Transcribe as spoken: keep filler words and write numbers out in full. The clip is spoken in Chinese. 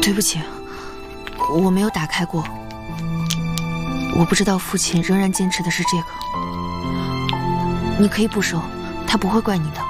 对不起，我没有打开过，我不知道父亲仍然坚持的是这个。你可以不收，他不会怪你的。